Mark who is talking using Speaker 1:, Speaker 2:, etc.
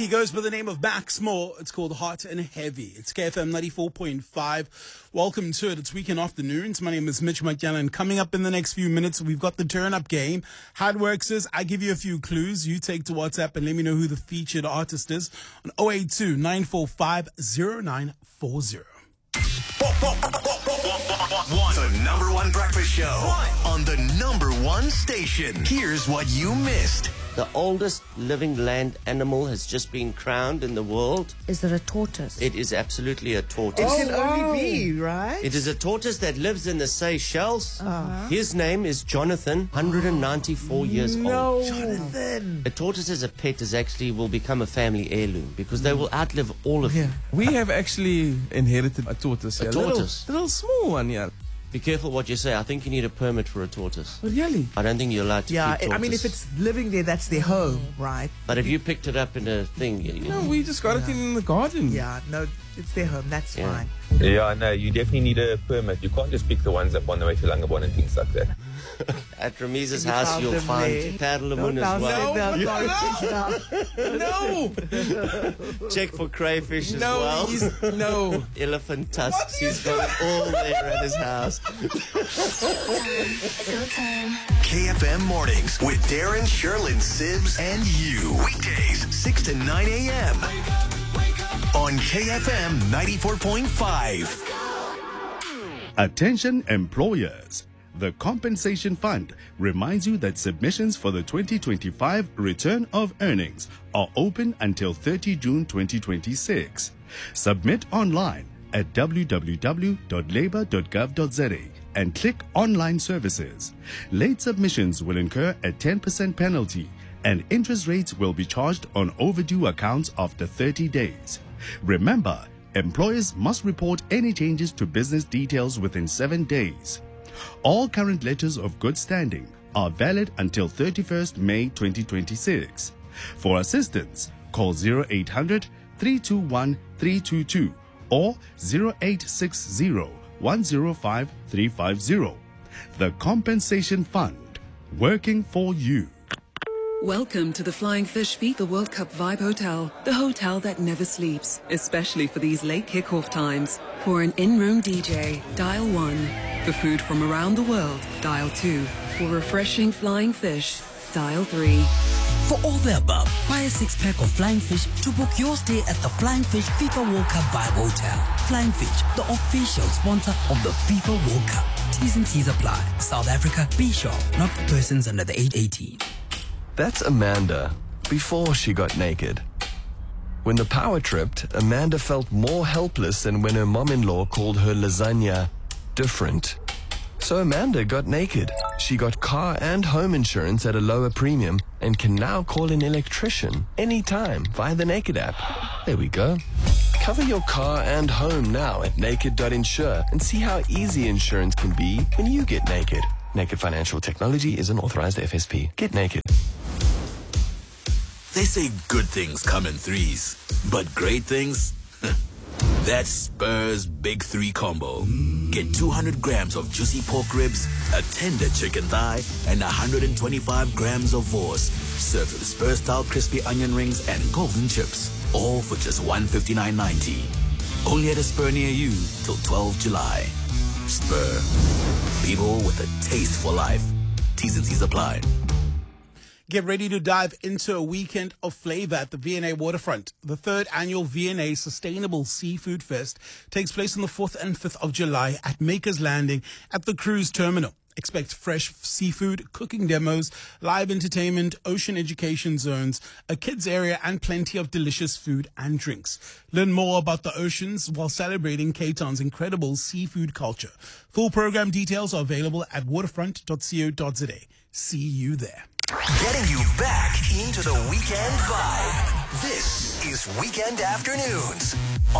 Speaker 1: He goes by the name of Max Moore. It's called Hot and Heavy. It's KFM 94.5. Welcome to it. It's weekend afternoons. My name is Mitch McGallen. Coming up in the next few minutes, we've got the turn-up game. How it works is I give you a few clues. You take to WhatsApp and let me know who the featured artist is on 082 945 0940.
Speaker 2: The number one breakfast show on the number one station. Here's what you missed.
Speaker 3: The oldest living land animal has just been crowned in the world.
Speaker 4: Is it a tortoise?
Speaker 3: It is absolutely a tortoise.
Speaker 5: It can only be, right?
Speaker 3: It is a tortoise that lives in the Seychelles. His name is Jonathan, 194 years old.
Speaker 5: Jonathan.
Speaker 3: A tortoise as a pet will become a family heirloom because they will outlive all of you.
Speaker 6: We have actually inherited a tortoise.
Speaker 3: A tortoise?
Speaker 6: Little small one, yeah.
Speaker 3: Be careful what you say. I think you need a permit for a tortoise.
Speaker 6: Really?
Speaker 3: I don't think you're allowed to
Speaker 5: Yeah,
Speaker 3: keep tortoise.
Speaker 5: I mean, if it's living there, that's their home, right?
Speaker 3: But if you picked it up in a thing...
Speaker 6: No, we just got it in the garden.
Speaker 5: Yeah, no, it's their home. That's fine.
Speaker 7: Yeah, no, you definitely need a permit. You can't just pick the ones up on the way to Langabon and things like that.
Speaker 3: At Ramiza's
Speaker 5: You
Speaker 3: house,
Speaker 5: found
Speaker 3: you'll
Speaker 5: them
Speaker 3: find
Speaker 5: there.
Speaker 3: paddle-a-moon as well.
Speaker 6: No!
Speaker 3: Check for crayfish as well.
Speaker 6: No.
Speaker 3: Elephant tusks. He's got it all there at his house.
Speaker 2: KFM Mornings with Darren, Sherlyn, Sibs, and you. Weekdays, 6 to 9 a.m. on KFM 94.5.
Speaker 8: Attention employers. The Compensation Fund reminds you that submissions for the 2025 Return of Earnings are open until 30 June 2026. Submit online at www.labor.gov.za and click Online Services. Late submissions will incur a 10% penalty and interest rates will be charged on overdue accounts after 30 days. Remember, employers must report any changes to business details within 7 days. All current letters of good standing are valid until 31st May 2026. For assistance, call 0800 321 322 or 0860 105 350. The Compensation Fund, working for you.
Speaker 9: Welcome to the Flying Fish FIFA World Cup Vibe Hotel, the hotel that never sleeps, especially for these late kickoff times. For an in-room DJ, dial 1. For food from around the world, dial 2. For refreshing flying fish, dial 3.
Speaker 10: For all the above, buy a 6-pack of Flying Fish to book your stay at the Flying Fish FIFA World Cup Vibe Hotel. Flying Fish, the official sponsor of the FIFA World Cup. T's and C's apply. South Africa, be sure, not for persons under the age 18.
Speaker 11: That's Amanda, before she got naked. When the power tripped, Amanda felt more helpless than when her mom-in-law called her lasagna different. So Amanda got naked. She got car and home insurance at a lower premium and can now call an electrician anytime via the Naked app. There we go. Cover your car and home now at naked.insure and see how easy insurance can be when you get naked. Naked Financial Technology is an authorized FSP. Get naked.
Speaker 2: They say good things come in threes, but great things? That's Spur's Big 3 combo. Get 200 grams of juicy pork ribs, a tender chicken thigh, and 125 grams of vorse. Served with Spur-style crispy onion rings and golden chips. All for just $159.90. Only at a Spur near you till 12 July. Spur. People with a taste for life. T's and C's apply.
Speaker 1: Get ready to dive into a weekend of flavor at the V&A Waterfront. The 3rd annual V&A Sustainable Seafood Fest takes place on the 4th and 5th of July at Maker's Landing at the cruise terminal. Expect fresh seafood, cooking demos, live entertainment, ocean education zones, a kids area, and plenty of delicious food and drinks. Learn more about the oceans while celebrating Cape Town's incredible seafood culture. Full program details are available at waterfront.co.za. See you there.
Speaker 2: Getting you back into the weekend vibe. This is Weekend Afternoons